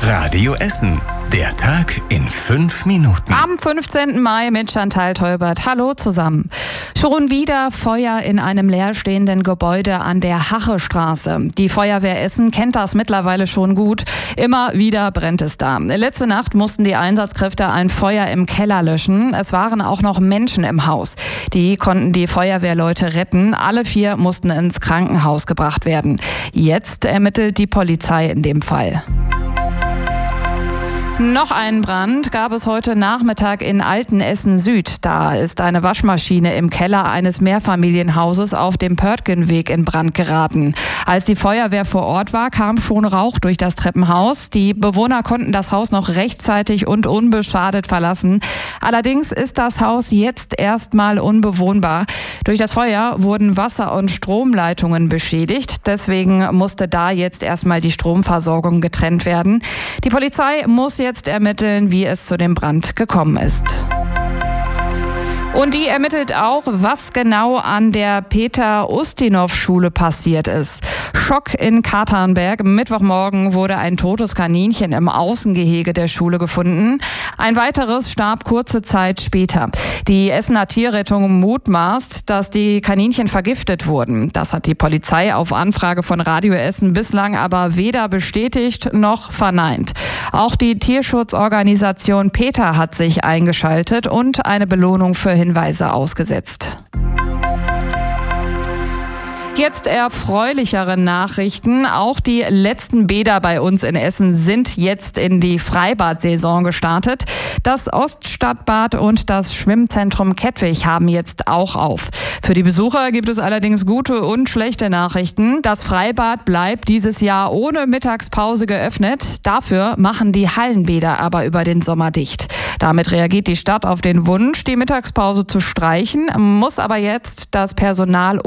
Radio Essen. Der Tag in 5 Minuten. Am 15. Mai mit Chantal Teubert. Hallo zusammen. Schon wieder Feuer in einem leerstehenden Gebäude an der Hachestraße. Die Feuerwehr Essen kennt das mittlerweile schon gut. Immer wieder brennt es da. Letzte Nacht mussten die Einsatzkräfte ein Feuer im Keller löschen. Es waren auch noch Menschen im Haus. Die konnten die Feuerwehrleute retten. Alle 4 mussten ins Krankenhaus gebracht werden. Jetzt ermittelt die Polizei in dem Fall. Noch einen Brand gab es heute Nachmittag in Altenessen Süd. Da ist eine Waschmaschine im Keller eines Mehrfamilienhauses auf dem Pörtgenweg in Brand geraten. Als die Feuerwehr vor Ort war, kam schon Rauch durch das Treppenhaus. Die Bewohner konnten das Haus noch rechtzeitig und unbeschadet verlassen. Allerdings ist das Haus jetzt erstmal unbewohnbar. Durch das Feuer wurden Wasser- und Stromleitungen beschädigt. Deswegen musste da jetzt erstmal die Stromversorgung getrennt werden. Die Polizei muss jetzt ermitteln, wie es zu dem Brand gekommen ist. Und die ermittelt auch, was genau an der Peter-Ustinov-Schule passiert ist. Schock in Katernberg. Mittwochmorgen wurde ein totes Kaninchen im Außengehege der Schule gefunden. Ein weiteres starb kurze Zeit später. Die Essener Tierrettung mutmaßt, dass die Kaninchen vergiftet wurden. Das hat die Polizei auf Anfrage von Radio Essen bislang aber weder bestätigt noch verneint. Auch die Tierschutzorganisation PETA hat sich eingeschaltet und eine Belohnung für Hinweise ausgesetzt. Jetzt erfreulichere Nachrichten. Auch die letzten Bäder bei uns in Essen sind jetzt in die Freibad-Saison gestartet. Das Oststadtbad und das Schwimmzentrum Kettwig haben jetzt auch auf. Für die Besucher gibt es allerdings gute und schlechte Nachrichten. Das Freibad bleibt dieses Jahr ohne Mittagspause geöffnet. Dafür machen die Hallenbäder aber über den Sommer dicht. Damit reagiert die Stadt auf den Wunsch, die Mittagspause zu streichen, muss aber jetzt das Personal